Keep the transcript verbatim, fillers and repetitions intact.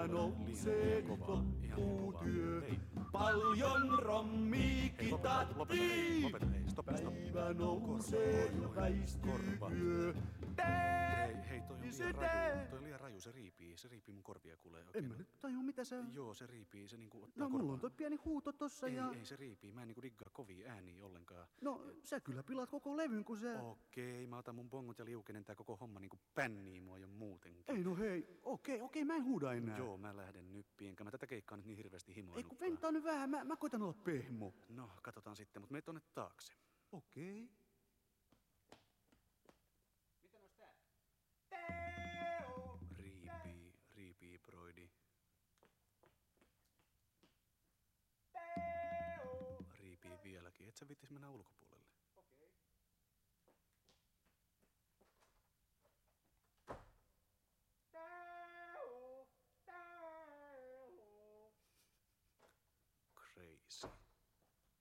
Päivä nousee lopputyö. Paljon rommia tattiin. Päivä nousee väistyy yö. Hei, hei, toi on liian raju. Toi on liian raju, se riipii. Se riipii mun korvia kuulee oikein. En mä nyt tajua mitä sä... Joo, se riipii, se niinku ottaa No korvaan. mulla on toi pieni huuto tossa ei, ja... Ei, se riipii. Mä en niinku diggaa kovia ääniä ollenkaan. No, sä kyllä pilaat koko levyn, kun sä... Okei, mä otan mun bongot ja liukenen tää koko homma niinku pännii mua jo muutenkin. Ei no hei, okei, okei, mä en huuda enää. Joo, mä lähden nyppiin, enkä mä tätä keikkaa nyt niin hirveästi himoinutkaan. Ei kun ventaa nyt vähän, mä, mä koitan olla pehmo. No, katsotaan sitten, mut mene tonne taakse. Okei. Mitä nois tää? Riipii, riipii, broidi. Riipii vieläkin. Et sä vittis mennä ulkopuolelle. Okei. Crazy.